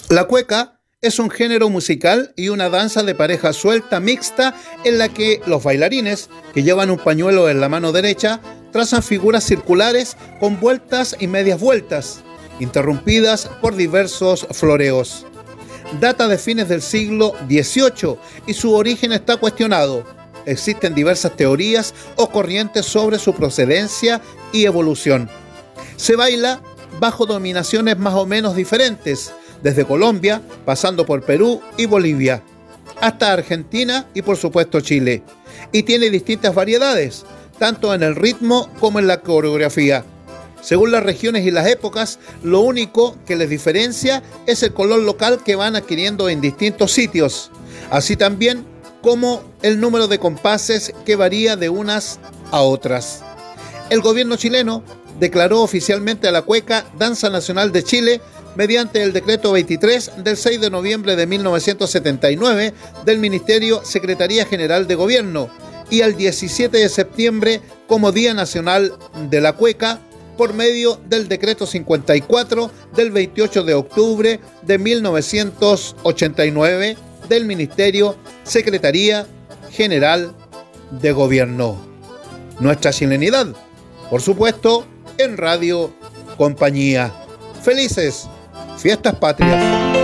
La cueca es un género musical y una danza de pareja suelta mixta en la que los bailarines, que llevan un pañuelo en la mano derecha, trazan figuras circulares con vueltas y medias vueltas, interrumpidas por diversos floreos. Data de fines del siglo XVIII y su origen está cuestionado. Existen diversas teorías o corrientes sobre su procedencia y evolución. Se baila bajo dominaciones más o menos diferentes, desde Colombia, pasando por Perú y Bolivia, hasta Argentina y por supuesto Chile. Y tiene distintas variedades, tanto en el ritmo como en la coreografía. Según las regiones y las épocas, lo único que les diferencia es el color local que van adquiriendo en distintos sitios, así también como el número de compases que varía de unas a otras. El gobierno chileno declaró oficialmente a la cueca Danza Nacional de Chile mediante el decreto 23 del 6 de noviembre de 1979 del Ministerio Secretaría General de Gobierno y al 17 de septiembre como Día Nacional de la Cueca por medio del decreto 54 del 28 de octubre de 1989 del Ministerio Secretaría General de Gobierno. Nuestra chilenidad, por supuesto, en Radio Compañía. Felices Fiestas Patrias.